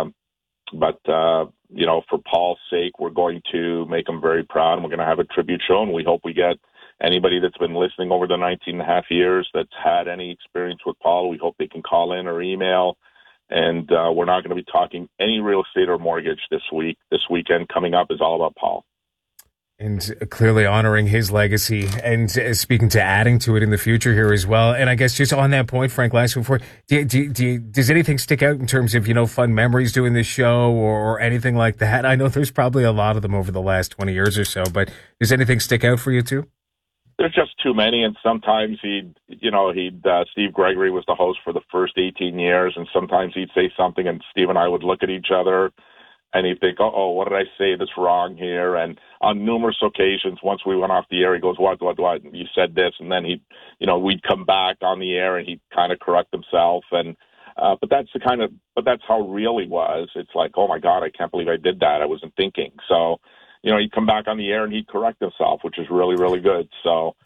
for Paul's sake, we're going to make him very proud, and we're going to have a tribute show, and we hope we get anybody that's been listening over the 19 and a half years that's had any experience with Paul. We hope they can call in or email, and we're not going to be talking any real estate or mortgage this week. This weekend coming up is all about Paul. And clearly honoring his legacy and speaking to adding to it in the future here as well. And I guess just on that point, Frank, last before, does anything stick out in terms of, fun memories doing this show or anything like that? I know there's probably a lot of them over the last 20 years or so, but does anything stick out for you too? There's just too many, and sometimes Steve Gregory was the host for the first 18 years, and sometimes he'd say something, and Steve and I would look at each other, and he'd think, "Oh, what did I say that's wrong here?" And on numerous occasions, once we went off the air, he goes, "What? You said this," and then we'd come back on the air, and he'd kind of correct himself, and but that's how real he was. It's like, "Oh my God, I can't believe I did that. I wasn't thinking." So, he'd come back on the air and he'd correct himself, which is really, really good. So,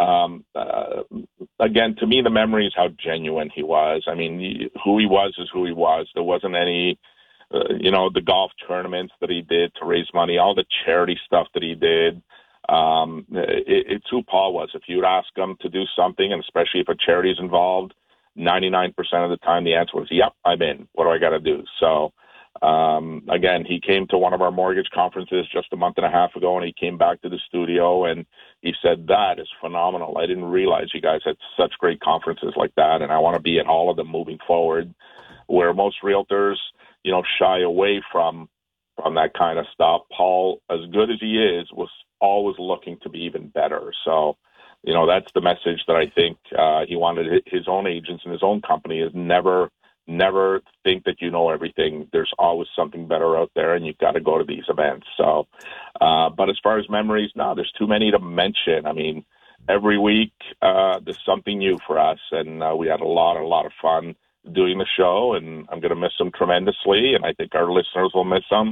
again, to me, the memory is how genuine he was. I mean, who he was is who he was. There wasn't any, the golf tournaments that he did to raise money, all the charity stuff that he did. It's who Paul was. If you'd ask him to do something, and especially if a charity is involved, 99% of the time the answer was, "Yep, I'm in. What do I got to do?" So, again, he came to one of our mortgage conferences just a month and a half ago, and he came back to the studio and he said, "That is phenomenal. I didn't realize you guys had such great conferences like that, and I want to be at all of them moving forward." Where most realtors, shy away from that kind of stuff, Paul, as good as he is, was always looking to be even better. So, that's the message that I think he wanted his own agents and his own company is never think that you know everything. There's always something better out there, and you've got to go to these events. So, but as far as memories, no, there's too many to mention. I mean, every week there's something new for us, and we had a lot of fun doing the show, and I'm going to miss him tremendously, and I think our listeners will miss him.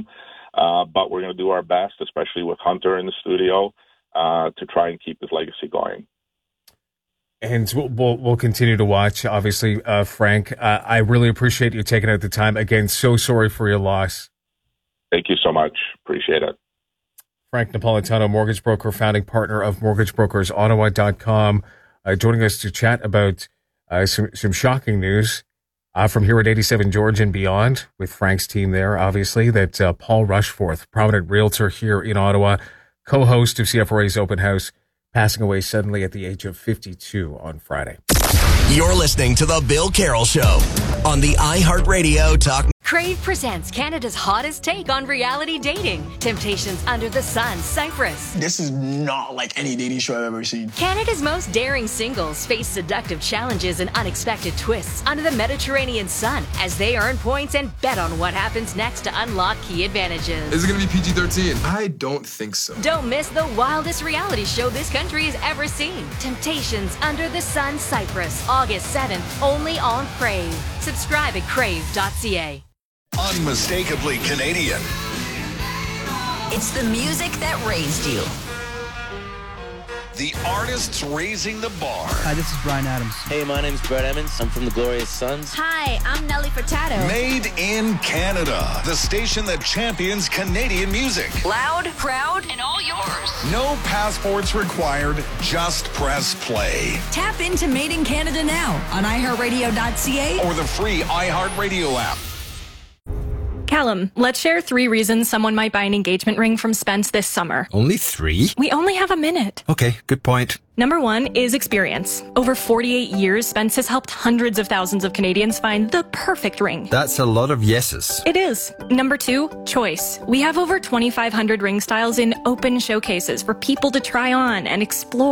But we're going to do our best, especially with Hunter in the studio, to try and keep his legacy going. And we'll continue to watch, obviously, Frank. I really appreciate you taking out the time. Again, so sorry for your loss. Thank you so much. Appreciate it. Frank Napolitano, mortgage broker, founding partner of mortgagebrokersottawa.com, joining us to chat about some shocking news from here at 87 George and beyond with Frank's team there, obviously, that Paul Rushforth, prominent realtor here in Ottawa, co-host of CFRA's Open House, passing away suddenly at the age of 52 on Friday. You're listening to The Bill Carroll Show on the iHeartRadio Talk. Crave presents Canada's hottest take on reality dating. Temptations Under the Sun, Cyprus. This is not like any dating show I've ever seen. Canada's most daring singles face seductive challenges and unexpected twists under the Mediterranean sun as they earn points and bet on what happens next to unlock key advantages. Is it going to be PG-13? I don't think so. Don't miss the wildest reality show this country has ever seen. Temptations Under the Sun, Cyprus, August 7th, only on Crave. Subscribe at crave.ca. Unmistakably Canadian. It's the music that raised you. The artists raising the bar. Hi, this is Bryan Adams. Hey, my name's Brett Emmons. I'm from the Glorious Sons. Hi, I'm Nelly Furtado. Made in Canada. The station that champions Canadian music. Loud, proud, and all yours. No passports required. Just press play. Tap into Made in Canada now on iHeartRadio.ca or the free iHeartRadio app. Callum, let's share 3 reasons someone might buy an engagement ring from Spence this summer. Only 3? We only have a minute. Okay, good point. Number 1 is experience. Over 48 years, Spence has helped hundreds of thousands of Canadians find the perfect ring. That's a lot of yeses. It is. Number 2, choice. We have over 2,500 ring styles in open showcases for people to try on and explore.